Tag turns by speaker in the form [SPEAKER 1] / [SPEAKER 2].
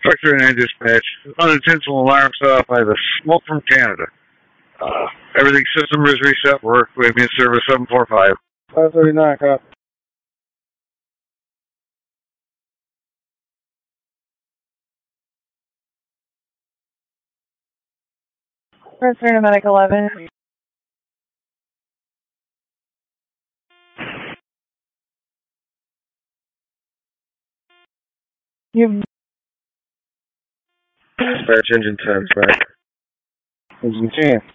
[SPEAKER 1] Factory 9 dispatch. Unintentional alarm set off by the smoke from Canada. Everything system is reset. Work with me service 745. 539, cop.
[SPEAKER 2] Transfer to Medic 11. You've
[SPEAKER 1] Dispatch engine 10's back. Engine 10.